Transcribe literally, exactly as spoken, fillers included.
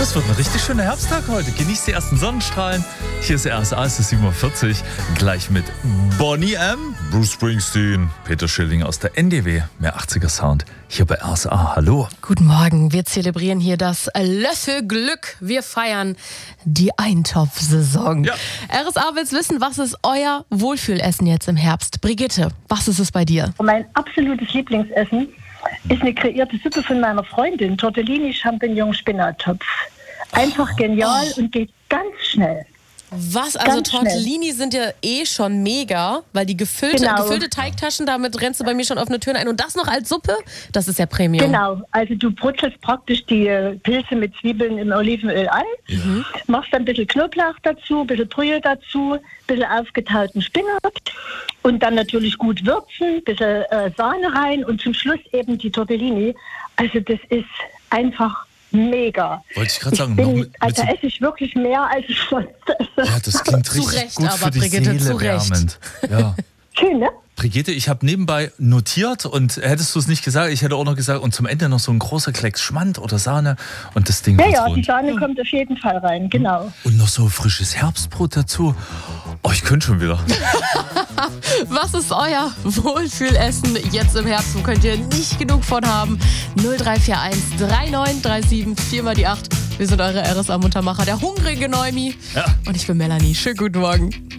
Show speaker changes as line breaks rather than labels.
Das wird ein richtig schöner Herbsttag heute. Genießt die ersten Sonnenstrahlen. Hier ist R S A, es ist sieben Uhr vierzig. Gleich mit Boney M., Bruce Springsteen, Peter Schilling aus der N D W. Mehr achtziger Sound hier bei R S A. Hallo.
Guten Morgen. Wir zelebrieren hier das Löffelglück. Wir feiern die Eintopfsaison.
Ja.
R S A will's wissen, was ist euer Wohlfühlessen jetzt im Herbst? Brigitte, was ist es bei dir?
Mein absolutes Lieblingsessen ist eine kreierte Suppe von meiner Freundin, Tortellini Champignon Spinattopf. Einfach genial und geht ganz schnell.
Was? Also
Ganz
Tortellini sind ja eh schon mega, weil die gefüllte,
Genau.
gefüllte Teigtaschen, damit rennst du bei mir schon offene Türen ein. Und das noch als Suppe? Das ist ja Premium.
Genau, also du brutzelst praktisch die äh, Pilze mit Zwiebeln im Olivenöl ein,
Mhm.
machst dann ein bisschen Knoblauch dazu, ein bisschen Brühe dazu, ein bisschen aufgetauten Spinat und dann natürlich gut würzen, ein bisschen äh, Sahne rein und zum Schluss eben die Tortellini. Also das ist einfach mega.
Wollte ich gerade sagen,
Ich bin,
noch mit, mit
also
so,
esse ich wirklich mehr, als ich sonst esse.
ja, das klingt
Zu
richtig
Recht
gut
aber,
für die
Brigitte,
Seele
zu Recht.
wärmend. Ja.
Schön, ne?
Brigitte, ich habe nebenbei notiert und hättest du es nicht gesagt, ich hätte auch noch gesagt, und zum Ende noch so ein großer Klecks Schmand oder Sahne und das Ding
Ja,
wird's
ja, die
rund.
Sahne kommt auf jeden Fall rein, genau.
Und noch so frisches Herbstbrot dazu. Oh, ich könnte schon wieder.
Was ist euer Wohlfühlessen jetzt im Herbst? Wo könnt ihr nicht genug von haben? null drei vier eins drei neun drei sieben vier mal die acht. Wir sind eure R S A-Muntermacher, der hungrige Neumi.
Ja.
Und ich bin Melanie. Schönen guten Morgen.